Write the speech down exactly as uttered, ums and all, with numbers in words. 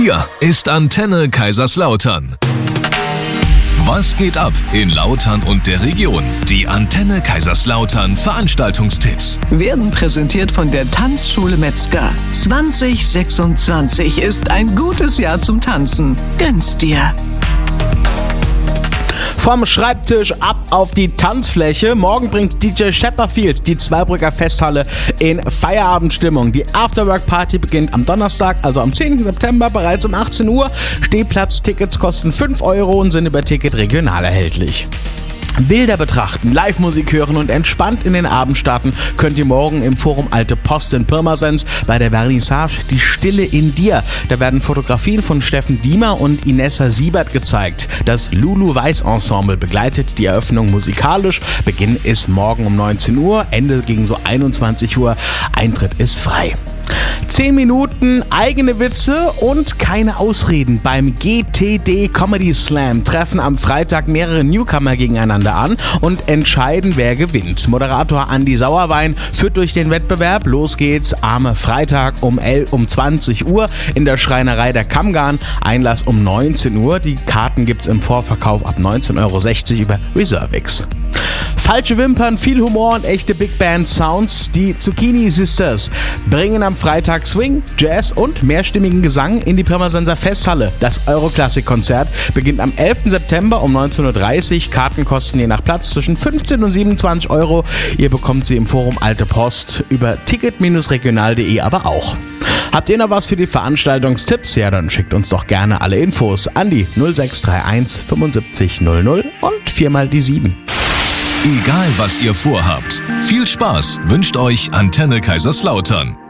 Hier ist Antenne Kaiserslautern. Was geht ab in Lautern und der Region? Die Antenne Kaiserslautern Veranstaltungstipps werden präsentiert von der Tanzschule Metzger. zwanzig sechsundzwanzig ist ein gutes Jahr zum Tanzen. Gönn's dir. Vom Schreibtisch ab auf die Tanzfläche. Morgen bringt D J Shepperfield die Zweibrücker Festhalle in Feierabendstimmung. Die Afterwork-Party beginnt am Donnerstag, also am zehnten September, bereits um achtzehn Uhr. Stehplatztickets kosten fünf Euro und sind über Ticket regional erhältlich. Bilder betrachten, Live-Musik hören und entspannt in den Abend starten könnt ihr morgen im Forum Alte Post in Pirmasens bei der Vernissage Die Stille in dir. Da werden Fotografien von Steffen Diemer und Inessa Siebert gezeigt. Das Lulu Weiß Ensemble begleitet die Eröffnung musikalisch. Beginn ist morgen um neunzehn Uhr, Ende gegen so einundzwanzig Uhr. Eintritt ist frei. zehn Minuten eigene Witze und keine Ausreden. Beim G T D Comedy Slam treffen am Freitag mehrere Newcomer gegeneinander an und entscheiden, wer gewinnt. Moderator Andi Sauerwein führt durch den Wettbewerb. Los geht's am Freitag um, um zwanzig Uhr in der Schreinerei der Kammgarn. Einlass um neunzehn Uhr. Die Karten gibt's im Vorverkauf ab neunzehn Euro sechzig über Reservix. Falsche Wimpern, viel Humor und echte Big Band Sounds. Die Zucchini Sisters bringen am Freitag Swing, Jazz und mehrstimmigen Gesang in die Pirmasenser Festhalle. Das Euroklassik-Konzert beginnt am elften September um neunzehn Uhr dreißig. Karten kosten je nach Platz zwischen fünfzehn und siebenundzwanzig Euro. Ihr bekommt sie im Forum Alte Post über ticket regional punkt de aber auch. Habt ihr noch was für die Veranstaltungstipps? Ja, dann schickt uns doch gerne alle Infos an die null sechs drei eins fünfundsiebzig null null und viermal die sieben. Egal was ihr vorhabt, viel Spaß wünscht euch Antenne Kaiserslautern.